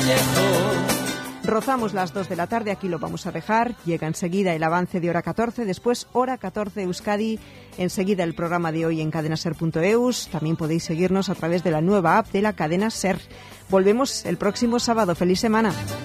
Rozamos las 2 de la tarde, aquí lo vamos a dejar. Llega enseguida el avance de hora 14, después hora 14 Euskadi, enseguida el programa de hoy en cadenaser.eus. También podéis seguirnos a través de la nueva app de la cadena SER. Volvemos el próximo sábado. ¡Feliz semana!